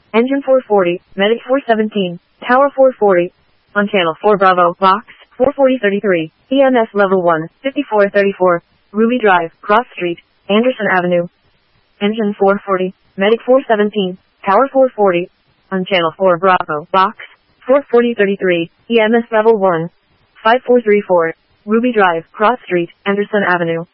Engine 440, Medic 417, Tower 440. On Channel 4 Bravo, Box 44033, EMS Level 1, 5434, Ruby Drive, Cross Street, Anderson Avenue. Engine 440, Medic 417, Tower 440. On Channel 4 Bravo, Box 44033, EMS Level 1, 5434, Ruby Drive, Cross Street, Anderson Avenue.